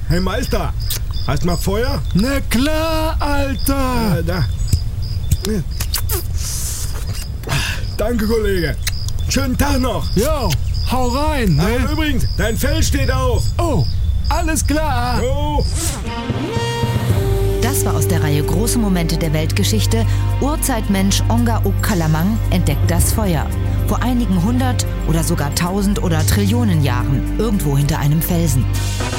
Hey Meister, hast mal Feuer? Na klar, Alter. Da. Danke, Kollege. Schönen Tag noch. Jo, hau rein, ne? Aber übrigens, dein Fell steht auf. Oh, alles klar. Jo. Das war aus der Reihe Große Momente der Weltgeschichte. Urzeitmensch Onga Uk Kalamang entdeckt das Feuer. Vor einigen 100 oder sogar 1000 oder Trillionen Jahren, irgendwo hinter einem Felsen.